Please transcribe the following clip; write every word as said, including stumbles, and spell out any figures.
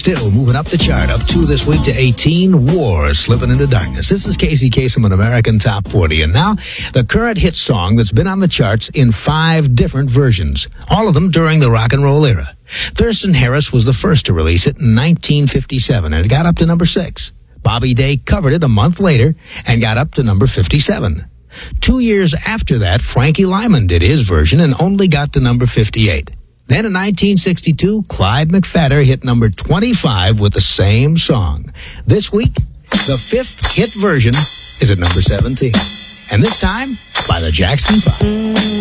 Still moving up the chart, up two this week to eighteen, War, Slipping into Darkness. This is Casey Kasem on American Top forty. And now, the current hit song that's been on the charts in five different versions, all of them during the rock and roll era. Thurston Harris was the first to release it in nineteen fifty-seven, and it got up to number six. Bobby Day covered it a month later and got up to number fifty-seven. Two years after that, Frankie Lyman did his version and only got to number fifty-eight. Then in nineteen sixty-two, Clyde McPhatter hit number twenty-five with the same song. This week, the fifth hit version is at number seventeen. And this time, by the Jackson Five.